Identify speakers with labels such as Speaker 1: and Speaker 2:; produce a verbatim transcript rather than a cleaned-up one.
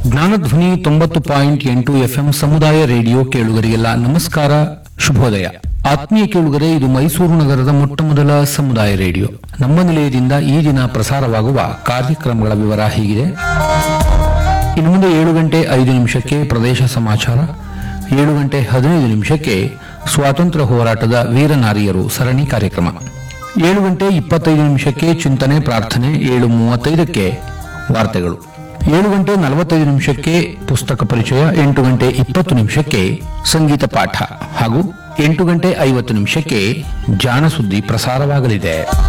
Speaker 1: ಜ್ಞಾನಧ್ವನಿ ತೊಂಬತ್ತು ಪಾಯಿಂಟ್ ಎಂಟು ಎಫ್ಎಂ ಸಮುದಾಯ ರೇಡಿಯೋ ಕೇಳುಗರಿಗೆಲ್ಲ ನಮಸ್ಕಾರ, ಶುಭೋದಯ. ಆತ್ಮೀಯ ಕೇಳುಗರೆ, ಇದು ಮೈಸೂರು ನಗರದ ಮೊಟ್ಟ ಮೊದಲ ಸಮುದಾಯ ರೇಡಿಯೋ. ನಮ್ಮ ನಿಲಯದಿಂದ ಈ ದಿನ ಪ್ರಸಾರವಾಗುವ ಕಾರ್ಯಕ್ರಮಗಳ ವಿವರ ಹೀಗಿದೆ. ಇನ್ನು ಮುಂದೆ ಏಳು ಗಂಟೆ ಐದು ನಿಮಿಷಕ್ಕೆ ಪ್ರದೇಶ ಸಮಾಚಾರ, ಏಳು ಗಂಟೆ ಹದಿನೈದು ನಿಮಿಷಕ್ಕೆ ಸ್ವಾತಂತ್ರ್ಯ ಹೋರಾಟದ ವೀರನಾರಿಯರು ಸರಣಿ ಕಾರ್ಯಕ್ರಮ, ಏಳು ಗಂಟೆ ಇಪ್ಪತ್ತೈದು ನಿಮಿಷಕ್ಕೆ ಚಿಂತನೆ ಪ್ರಾರ್ಥನೆ, ಏಳು ಮೂವತ್ತೈದಕ್ಕೆ ವಾರ್ತೆಗಳು, ಏಳು ಗಂಟೆ ನಲವತ್ತೈದು ನಿಮಿಷಕ್ಕೆ ಪುಸ್ತಕ ಪರಿಚಯ, ಎಂಟು ಗಂಟೆ ಇಪ್ಪತ್ತು ನಿಮಿಷಕ್ಕೆ ಸಂಗೀತ ಪಾಠ ಹಾಗೂ ಎಂಟು ಗಂಟೆ ಐವತ್ತು ನಿಮಿಷಕ್ಕೆ ಜಾಣ ಸುದ್ದಿ ಪ್ರಸಾರವಾಗಲಿದೆ.